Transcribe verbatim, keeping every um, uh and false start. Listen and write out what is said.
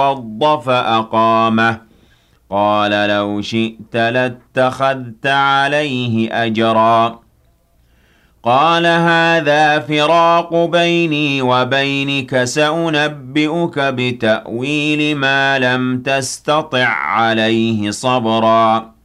وَالضَّ فَأَقَامَهُ قَالَ لَوْ شِئْتَ لَاتَّخَذْتَ عَلَيْهِ أَجْرًا قَالَ هَٰذَا فِرَاقُ بَيْنِي وَبَيْنِكَ سَأُنَبِّئُكَ بِتَأْوِيلِ مَا لَمْ تَسْتَطِع عَّلَيْهِ صَبْرًا